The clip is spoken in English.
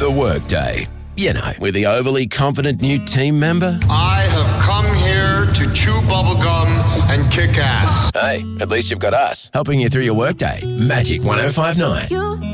the workday. You know, with the overly confident new team member. I have come here to chew bubblegum and kick ass. Hey, at least you've got us helping you through your workday. Magic 105.9.